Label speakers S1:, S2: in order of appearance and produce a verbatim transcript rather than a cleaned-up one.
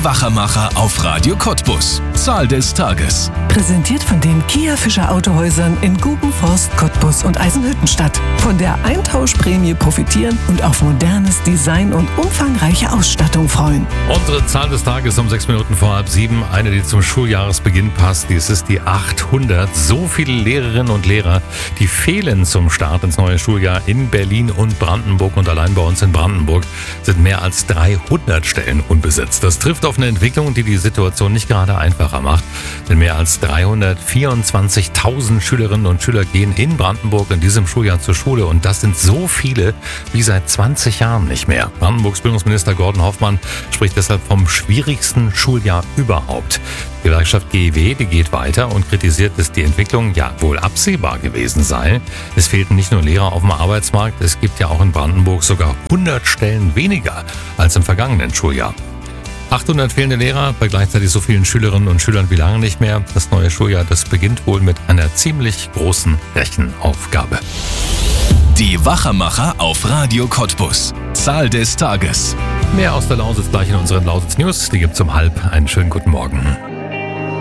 S1: Wachermacher auf Radio Cottbus. Zahl des Tages.
S2: Präsentiert von den Kia Fischer Autohäusern in Gubenforst, Cottbus und Eisenhüttenstadt. Von der Eintauschprämie profitieren und auf modernes Design und umfangreiche Ausstattung freuen.
S3: Unsere Zahl des Tages um sechs Minuten vor halb sieben. Eine, die zum Schuljahresbeginn passt. Dies ist die achthundert. So viele Lehrerinnen und Lehrer, die fehlen zum Start ins neue Schuljahr in Berlin und Brandenburg. Und allein bei uns in Brandenburg sind mehr als dreihundert Stellen unbesetzt. Das trifft auf eine Entwicklung, die die Situation nicht gerade einfacher macht. Denn mehr als dreihundertvierundzwanzigtausend Schülerinnen und Schüler gehen in Brandenburg in diesem Schuljahr zur Schule. Und das sind so viele wie seit zwanzig Jahren nicht mehr. Brandenburgs Bildungsminister Gordon Hoffmann spricht deshalb vom schwierigsten Schuljahr überhaupt. Die Gewerkschaft G E W, die geht weiter und kritisiert, dass die Entwicklung ja wohl absehbar gewesen sei. Es fehlten nicht nur Lehrer auf dem Arbeitsmarkt, es gibt ja auch in Brandenburg sogar hundert Stellen weniger als im vergangenen Schuljahr. achthundert fehlende Lehrer bei gleichzeitig so vielen Schülerinnen und Schülern wie lange nicht mehr. Das neue Schuljahr, das beginnt wohl mit einer ziemlich großen Rechenaufgabe.
S1: Die Wachermacher auf Radio Cottbus. Zahl des Tages.
S3: Mehr aus der Lausitz gleich in unseren Lausitz News. Die gibt's um halb. Einen schönen guten Morgen.